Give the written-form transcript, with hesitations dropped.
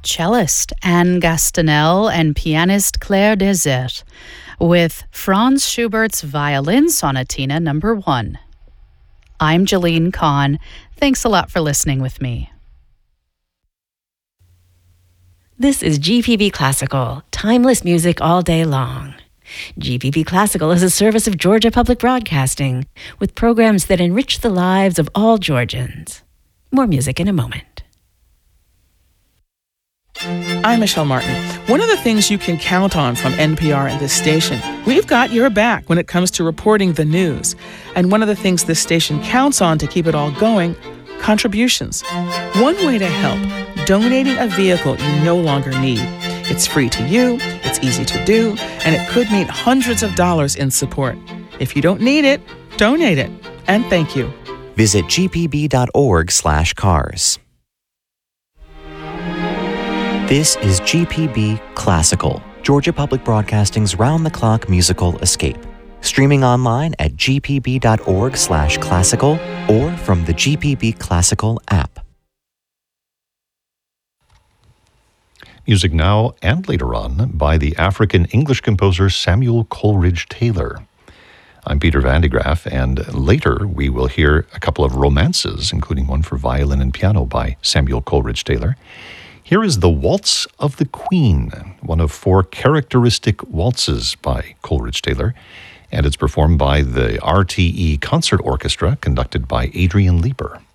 cellist Anne Gastanel and pianist Claire Desert with Franz Schubert's Violin Sonatina No. 1. I'm Jeline Kahn. Thanks a lot for listening with me. This is GPB Classical, timeless music all day long. GPB Classical is a service of Georgia Public Broadcasting with programs that enrich the lives of all Georgians. More music in a moment. I'm Michelle Martin. One of the things you can count on from NPR and this station, we've got your back when it comes to reporting the news. And one of the things this station counts on to keep it all going, contributions. One way to help, donating a vehicle you no longer need. It's free to you, it's easy to do, and it could mean hundreds of dollars in support. If you don't need it, donate it. And thank you. Visit gpb.org/cars. This is GPB Classical, Georgia Public Broadcasting's round-the-clock musical escape. Streaming online at gpb.org/classical or from the GPB Classical app. Music now and later on by the African English composer Samuel Coleridge Taylor. I'm Peter Van de Graaff, and later we will hear a couple of romances, including one for violin and piano by Samuel Coleridge Taylor. Here is The Waltz of the Queen, one of 4 characteristic waltzes by Coleridge Taylor, and it's performed by the RTE Concert Orchestra, conducted by Adrian Leeper.